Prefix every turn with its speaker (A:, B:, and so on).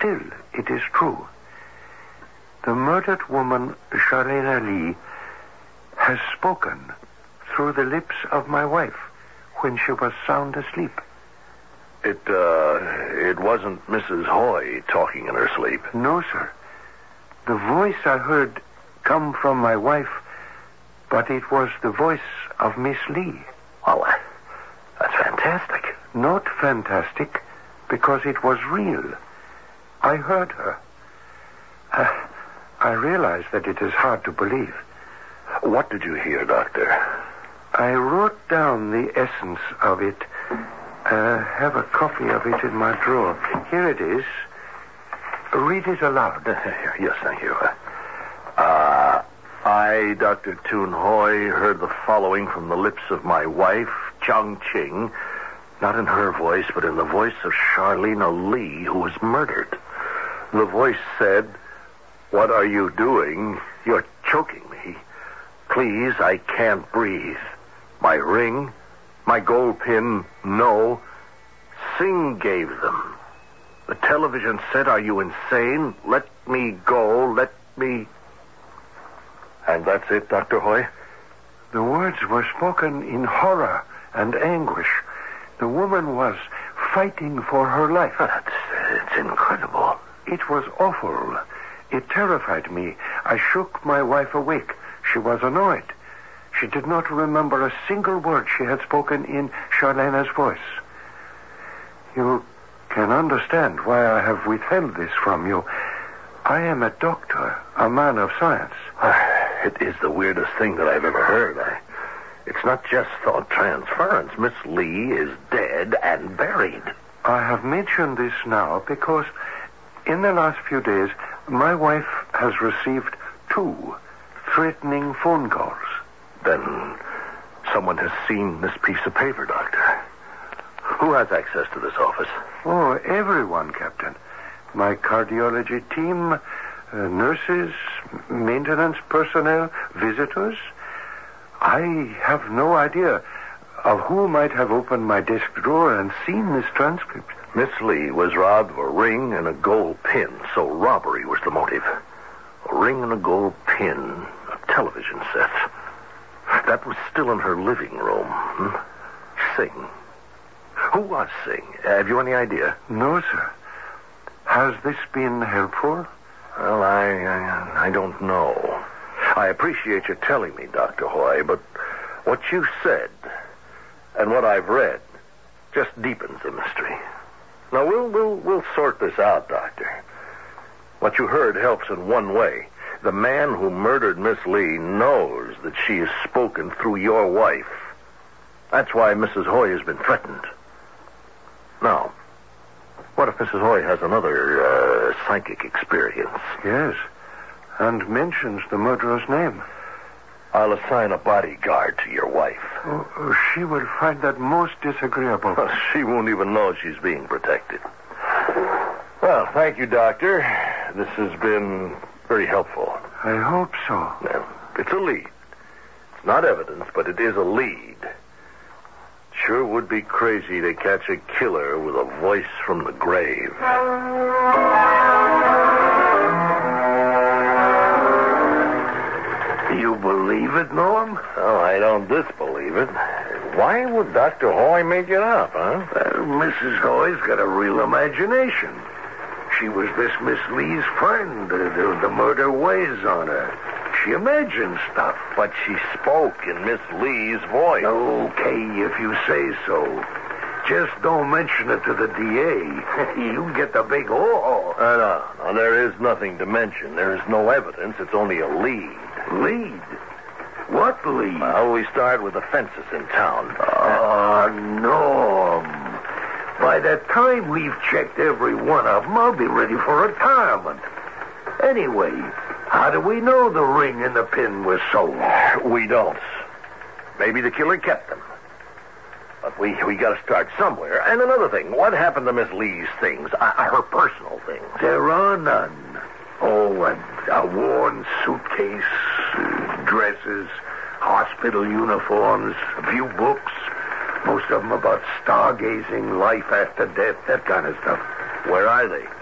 A: Still, it is true. The murdered woman, Charlena Lee, has spoken through the lips of my wife when she was sound asleep.
B: It wasn't Mrs. Hoy talking in her sleep.
A: No, sir. The voice I heard come from my wife, but it was the voice of Miss Lee.
B: Well, that's fantastic.
A: Not fantastic, because it was real. I heard her. I realize that it is hard to believe.
B: What did you hear, Doctor?
A: I wrote down the essence of it. Have a copy of it in my drawer. Here it is. Read it aloud.
B: Yes, thank you. I, Dr. Toon Hoy, heard the following from the lips of my wife, Chong Ching, not in her voice, but in the voice of Charlena Lee, who was murdered. The voice said, "What are you doing? You're choking me. Please, I can't breathe. My ring, my gold pin, no. Singh gave them. The television said, are you insane? Let me go, let me..." And that's it, Dr. Hoy?
A: The words were spoken in horror and anguish. The woman was fighting for her life.
B: It's incredible.
A: It was awful. It terrified me. I shook my wife awake. She was annoyed. She did not remember a single word she had spoken in Charlena's voice. You can understand why I have withheld this from you. I am a doctor, a man of science.
B: It is the weirdest thing that I've ever heard. It's not just thought transference. Miss Lee is dead and buried.
A: I have mentioned this now because in the last few days, my wife has received 2 threatening phone calls.
B: Then someone has seen this piece of paper, Doctor. Who has access to this office?
A: Oh, everyone, Captain. My cardiology team, nurses, maintenance personnel, visitors. I have no idea of who might have opened my desk drawer and seen this transcript.
B: Miss Lee was robbed of a ring and a gold pin, so robbery was the motive. A ring and a gold pin, a television set. That was still in her living room. Singh. Who was Singh? Have you any idea?
A: No, sir. Has this been helpful?
B: Well, I don't know. I appreciate you telling me, Dr. Hoy, but what you said and what I've read just deepens the mystery. Now, we'll sort this out, Doctor. What you heard helps in one way. The man who murdered Miss Lee knows that she has spoken through your wife. That's why Mrs. Hoy has been threatened. Now, what if Mrs. Hoy has another psychic experience?
A: Yes, and mentions the murderer's name.
B: I'll assign a bodyguard to your wife.
A: Oh, she will find that most disagreeable.
B: She won't even know she's being protected. Well, thank you, Doctor. This has been very helpful.
A: I hope so.
B: Now, it's a lead. It's not evidence, but it is a lead. Sure would be crazy to catch a killer with a voice from the grave.
A: You believe it, Noam?
B: Oh, I don't disbelieve it. Why would Dr. Hoy make it up, huh?
A: Mrs. Hoy's got a real imagination. She was this Miss Lee's friend. The murder weighs on her. She imagines stuff.
B: But she spoke in Miss Lee's voice.
A: Okay, if you say so. Just don't mention it to the DA. You get the big ho-ho.
B: No, there is nothing to mention. There is no evidence. It's only a lead.
A: Lead? What lead?
B: Well, we start with the fences in town.
A: Oh, Norm. By the time we've checked every one of them, I'll be ready for retirement. Anyway, how do we know the ring and the pin were sold?
B: We don't. Maybe the killer kept them. But we got to start somewhere. And another thing, what happened to Miss Lee's things? Her personal things?
A: There are none. Oh, a worn suitcase, dresses, hospital uniforms, a few books. Most of them about stargazing, life after death, that kind of stuff.
B: Where are they?